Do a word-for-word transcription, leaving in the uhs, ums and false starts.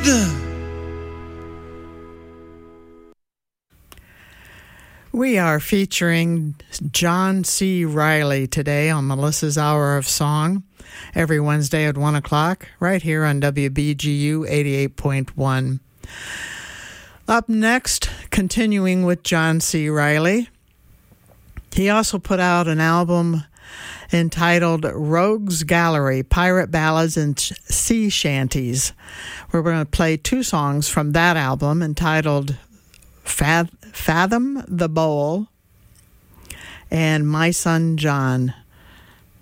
We are featuring John C. Riley today on Melissa's Hour of Song, every Wednesday at one o'clock, right here on W B G U eighty-eight point one. Up next, continuing with John C. Riley, he also put out an album entitled Rogues Gallery, Pirate Ballads and Sea Shanties. We're going to play two songs from that album entitled Fathom the Bowl and My Son John.